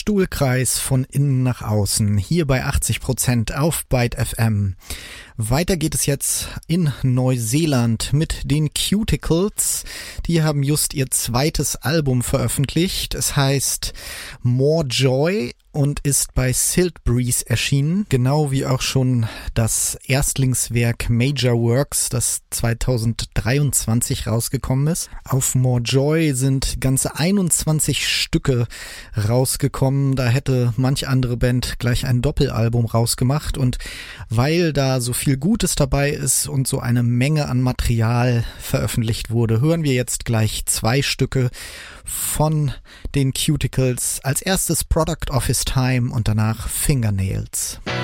Stuhlkreis von innen nach außen, hier bei 80% auf Byte FM. Weiter geht es jetzt in Neuseeland mit den Cuticles. Die haben just ihr zweites Album veröffentlicht. Es heißt More Joy und ist bei Silt Breeze erschienen, genau wie auch schon das Erstlingswerk Major Works, das 2023 rausgekommen ist. Auf More Joy sind ganze 21 Stücke rausgekommen. Da hätte manch andere Band gleich ein Doppelalbum rausgemacht, und weil da so viel Gutes dabei ist und so eine Menge an Material veröffentlicht wurde, hören wir jetzt gleich 2 Stücke von den Cuticles. Als erstes Product of His Time und danach Fingernails.